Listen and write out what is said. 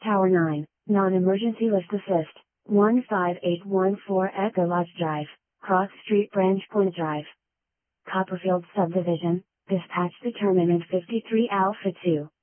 Tower 9, Non-Emergency Lift Assist, 15814 Echo Lodge Drive, Cross Street Branch Point Drive. Copperfield Subdivision, Dispatch Determinant 53 Alpha 2.